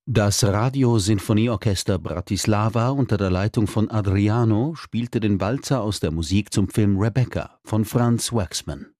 Das Radiosinfonieorchester Bratislava unter der Leitung von Adriano spielte den Walzer aus der Musik zum Film Rebecca von Franz Waxman.